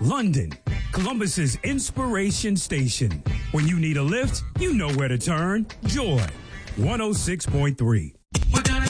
London, Columbus's inspiration station. When you need a lift, you know where to turn. Joy 106.3.